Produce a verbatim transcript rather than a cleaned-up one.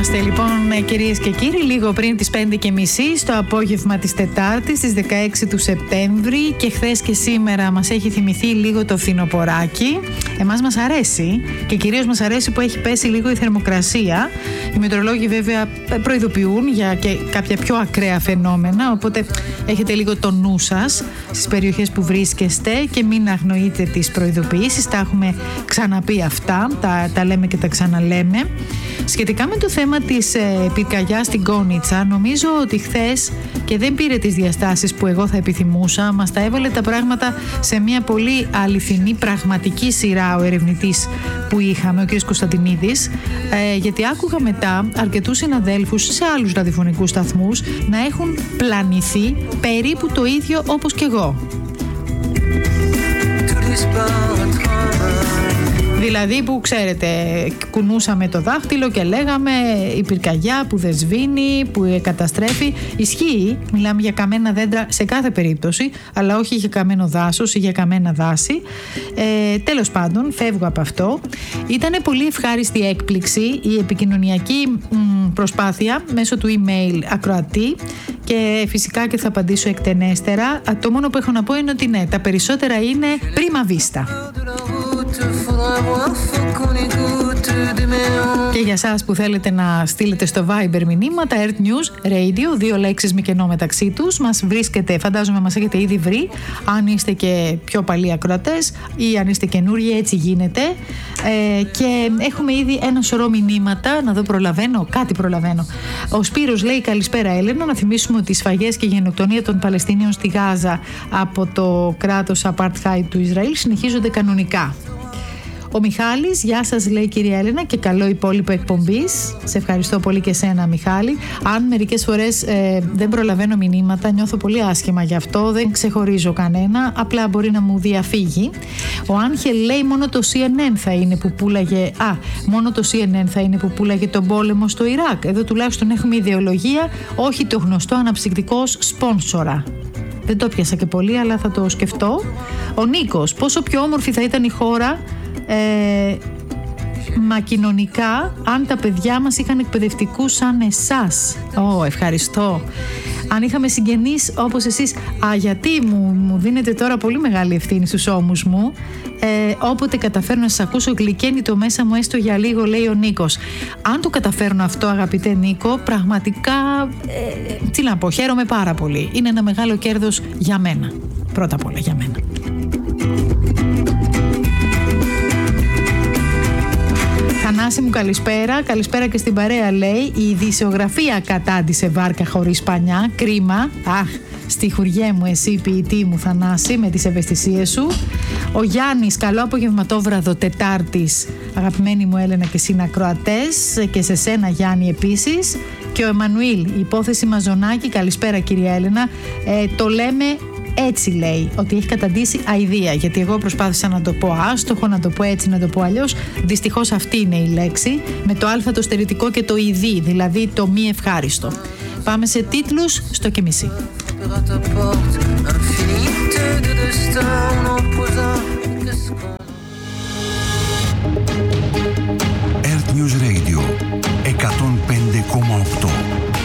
Είμαστε λοιπόν, κυρίες και κύριοι, λίγο πριν τις πέντε και μισή στο απόγευμα της Τετάρτης, στις δεκαέξι του Σεπτέμβρη, και χθες και σήμερα μας έχει θυμηθεί λίγο το φθινοποράκι. Εμάς μας αρέσει και κυρίως μας αρέσει που έχει πέσει λίγο η θερμοκρασία. Οι μετεωρολόγοι βέβαια προειδοποιούν για και κάποια πιο ακραία φαινόμενα, οπότε έχετε λίγο το νου σας στις περιοχές που βρίσκεστε και μην αγνοείτε τις προειδοποιήσεις. Τα έχουμε ξαναπεί αυτά, τα, τα λέμε και τα ξαναλέμε. Σχετικά με το θέμα της ε, πυρκαγιάς στην Κόνιτσα, νομίζω ότι χθες, και δεν πήρε τις διαστάσεις που εγώ θα επιθυμούσα, μας τα έβαλε τα πράγματα σε μια πολύ αληθινή πραγματική σειρά ο ερευνητής που είχαμε, ο κ. Κωνσταντινίδης, ε, γιατί άκουγα μετά αρκετούς συναδέλφους σε άλλους ραδιοφωνικούς σταθμούς να έχουν πλανηθεί περίπου το ίδιο όπως και εγώ. Δηλαδή που ξέρετε, κουνούσαμε το δάχτυλο και λέγαμε η πυρκαγιά που δεν σβήνει, που καταστρέφει. Ισχύει, μιλάμε για καμένα δέντρα σε κάθε περίπτωση, αλλά όχι για καμένο δάσος ή για καμένα δάση. Ε, τέλος πάντων, φεύγω από αυτό. Ήτανε πολύ ευχάριστη έκπληξη η επικοινωνιακή μ, προσπάθεια μέσω του email ακροατή, και φυσικά και θα απαντήσω εκτενέστερα. Το μόνο που έχω να πω είναι ότι ναι, τα περισσότερα είναι prima vista. Και για σας που θέλετε να στείλετε στο Viber μηνύματα, Earth News Radio, δύο λέξεις με κενό μεταξύ τους, μας βρίσκετε, φαντάζομαι μας έχετε ήδη βρει, αν είστε και πιο παλιοί ακροατές ή αν είστε καινούριοι, έτσι γίνεται. Ε, και έχουμε ήδη ένα σωρό μηνύματα, να δω προλαβαίνω, κάτι προλαβαίνω. Ο Σπύρος λέει καλησπέρα Έλενα, να θυμίσουμε ότι οι σφαγές και η γενοκτονία των Παλαιστινίων στη Γάζα από το κράτος Apartheid του Ισραήλ συνεχίζονται κανονικά. Ο Μιχάλης, γεια σας λέει κυρία Έλενα και καλό υπόλοιπο εκπομπής. Σε ευχαριστώ πολύ και σένα Μιχάλη. Αν μερικές φορές ε, δεν προλαβαίνω μηνύματα, νιώθω πολύ άσχημα γι' αυτό, δεν ξεχωρίζω κανένα, απλά μπορεί να μου διαφύγει. Ο Άγχελ λέει μόνο το σι εν εν θα είναι που πούλαγε, α, μόνο το σι εν εν θα είναι που πούλαγε τον πόλεμο στο Ιράκ. Εδώ τουλάχιστον έχουμε ιδεολογία, όχι το γνωστό αναψυκτικός σπόνσορα. Δεν το πιάσα και πολύ, αλλά θα το σκεφτώ. Ο Νίκος, πόσο πιο όμορφη θα ήταν η χώρα Ε, μα κοινωνικά αν τα παιδιά μας είχαν εκπαιδευτικούς σαν εσάς. Ω, oh, ευχαριστώ. Αν είχαμε συγγενείς όπως εσείς. Α, γιατί μου, μου δίνετε τώρα πολύ μεγάλη ευθύνη στους ώμους μου. ε, Όποτε καταφέρνω να σας ακούσω, γλυκαίνει το μέσα μου έστω για λίγο, λέει ο Νίκος. Αν το καταφέρνω αυτό, αγαπητέ Νίκο, πραγματικά ε, τι να πω, χαίρομαι πάρα πολύ. Είναι ένα μεγάλο κέρδος για μένα. Πρώτα απ' όλα για μένα. Θανάση μου καλησπέρα, καλησπέρα και στην παρέα λέει. Η ειδησιογραφία κατάντησε βάρκα χωρίς πανιά, κρίμα. Αχ, στιχουριέ μου εσύ ποιητή μου Θανάση με τις ευαισθησίες σου. Ο Γιάννης, καλό απογευματόβραδο Τετάρτης, αγαπημένη μου Έλενα και συνακροατές, και σε σένα Γιάννη επίσης. Και ο Εμμανουήλ, η υπόθεση Μαζονάκη, καλησπέρα κυρία Έλενα, ε, το λέμε έτσι λέει, ότι έχει καταντήσει αηδία, γιατί εγώ προσπάθησα να το πω άστοχο, να το πω έτσι, να το πω αλλιώς. Δυστυχώς αυτή είναι η λέξη, με το α το στερητικό και το ειδή, δηλαδή το μη ευχάριστο. Πάμε σε τίτλους στο και μισή. Earth News Radio.